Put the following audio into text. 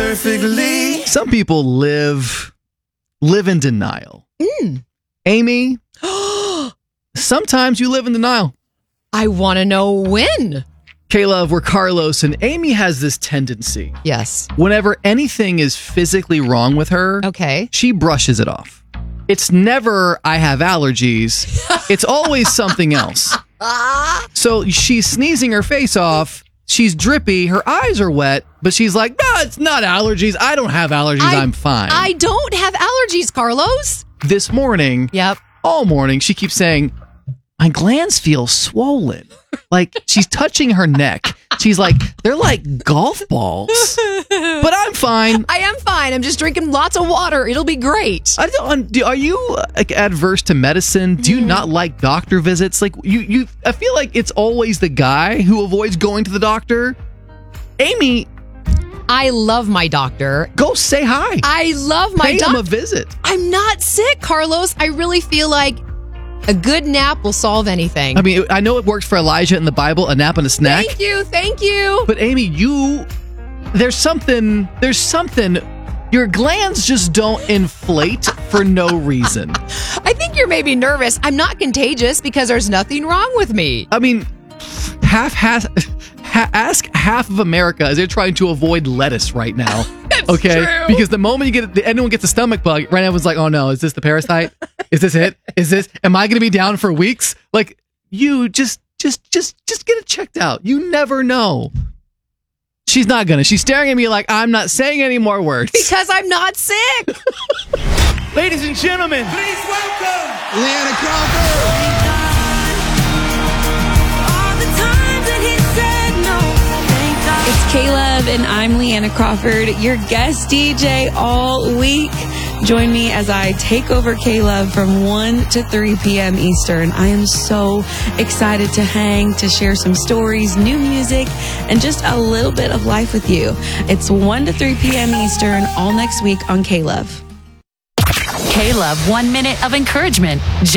perfectly. Some people live in denial. Amy, sometimes you live in denial. I want to know when. Caleb, we're Carlos, and Amy has this tendency. Yes. Whenever anything is physically wrong with her, Okay. she brushes it off. It's never, I have allergies. It's always something else. So she's sneezing her face off. She's drippy. Her eyes are wet. But she's like, no, it's not allergies. I don't have allergies. I'm fine. I don't have allergies, Carlos. This morning, Yep. all morning, she keeps saying, my glands feel swollen. Like she's touching her neck. She's like, they're like golf balls. But I'm fine. I am fine. I'm just drinking lots of water. It'll be great. Are you adverse to medicine? Do you not like doctor visits? Like I feel like it's always the guy who avoids going to the doctor. Amy, I love my doctor. go say hi. I love my Pay him doctor. a visit. I'm not sick, Carlos. I really feel like a good nap will solve anything. I mean, I know it works for Elijah in the Bible, a nap and a snack. Thank you. But Amy, there's something, your glands just don't inflate for no reason. I think you're maybe nervous. I'm not contagious because there's nothing wrong with me. I mean, ask half of America as they're trying to avoid lettuce right now. Okay, true. because the moment anyone gets a stomach bug, right now everyone's like, "Oh no, is this the parasite? Is this it? Am I going to be down for weeks?" Like, you just get it checked out. You never know. She's not gonna. She's staring at me like I'm not saying any more words. Because I'm not sick. Ladies and gentlemen, please welcome Leanna Crawford. It's Caleb and I'm Leanna Crawford, your guest DJ all week. Join me as I take over Caleb from 1 to 3 p.m. Eastern. I am so excited to hang, to share some stories, new music, and just a little bit of life with you. It's 1 to 3 p.m. Eastern all next week on Caleb. Caleb, 1 minute of encouragement.